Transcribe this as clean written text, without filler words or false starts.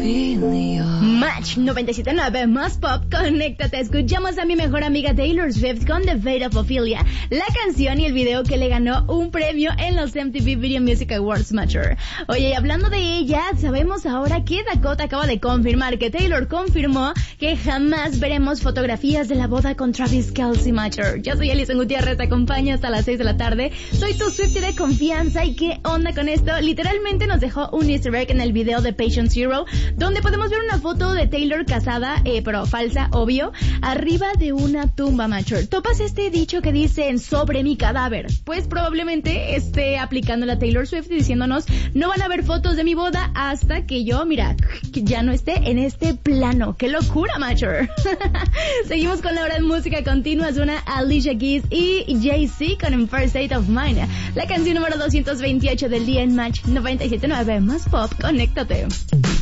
Match 97.9 más pop, conéctate. Escuchamos a mi mejor amiga Taylor Swift con The Fate of Ophelia, la canción y el video que le ganó un premio en los MTV Video Music Awards Mature. Oye, y hablando de ella, sabemos ahora que Dakota acaba de confirmar que Taylor confirmó que jamás veremos fotografías de la boda con Travis Kelce Mature. Yo soy Alison Gutiérrez, te acompaño hasta las 6 de la tarde. Soy tu Swiftie de confianza. ¿Y qué onda con esto? Literalmente nos dejó un easter egg en el video de Patient Zero, donde podemos ver una foto de Taylor casada, pero falsa, obvio, arriba de una tumba Mature. ¿Topas este dicho que dicen sobre mi cadáver? Pues probablemente esté aplicando la Taylor Swift y diciéndonos, no van a ver fotos de mi boda hasta que yo, mira, ya no esté en este plano. ¡Qué locura, Mature! Seguimos con la hora de música continua. Suena Alicia Keys y Jay-Z con In First State of Mind, la canción número 228 del día en Match 97.9 más pop. Conéctate.